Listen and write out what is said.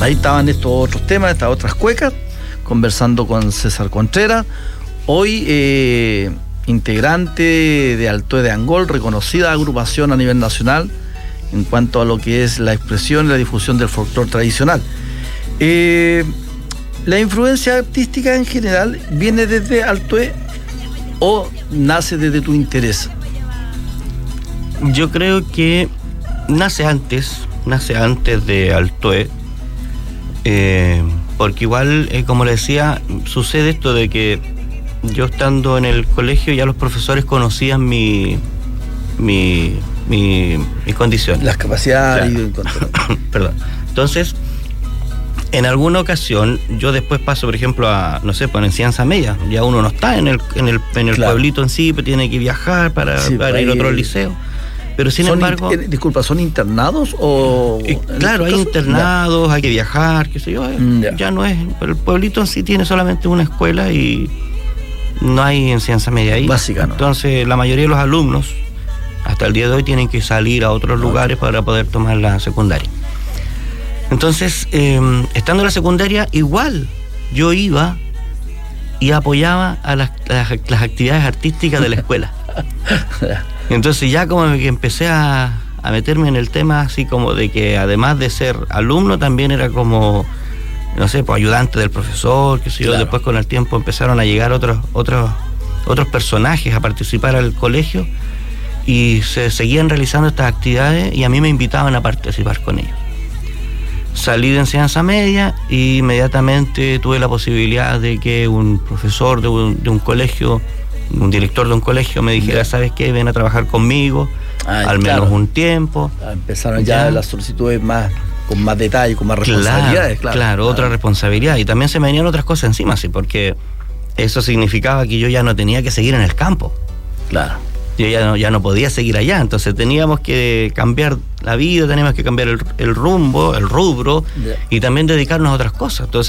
Ahí estaban estos otros temas, estas otras cuecas, conversando con César Contreras, hoy integrante de Altoe de Angol, reconocida agrupación a nivel nacional en cuanto a lo que es la expresión y la difusión del folclore tradicional. ¿La influencia artística en general viene desde Altoe o nace desde tu interés? Yo creo que nace antes de Altoe, porque igual, como le decía, sucede esto de que yo estando en el colegio ya los profesores conocían mi condición. Las capacidades. Claro. Perdón. Entonces, en alguna ocasión, yo después paso, por ejemplo, a, no sé, por enseñanza media. Ya uno no está en el claro. Pueblito en sí, pero tiene que viajar para ir a otro liceo. Pero sin embargo... Disculpa, ¿son internados o...? Claro, hay internados, hay que viajar, qué sé yo. Ya no es... Pero el pueblito en sí tiene solamente una escuela y no hay enseñanza media ahí. Básica, ¿no? Entonces, la mayoría de los alumnos, hasta el día de hoy, tienen que salir a otros lugares para poder tomar la secundaria. Entonces, estando en la secundaria, igual yo iba y apoyaba a las actividades artísticas de la escuela. Entonces ya como que empecé a meterme en el tema, así como de que además de ser alumno, también era como, no sé, pues ayudante del profesor, qué sé yo. Después con el tiempo empezaron a llegar otros personajes a participar al colegio y se seguían realizando estas actividades y a mí me invitaban a participar con ellos. Salí de enseñanza media y inmediatamente tuve la posibilidad de que un profesor de un colegio, un director de un colegio me dijera, ¿sabes qué? Ven a trabajar conmigo, al menos un tiempo. Empezaron ya las solicitudes con más detalle, con más responsabilidades. Claro, otra responsabilidad. Y también se me venían otras cosas encima, sí, porque eso significaba que yo ya no tenía que seguir en el campo. Claro. Yo ya no podía seguir allá, entonces teníamos que cambiar la vida, teníamos que cambiar el rumbo, el rubro, y también dedicarnos a otras cosas. Entonces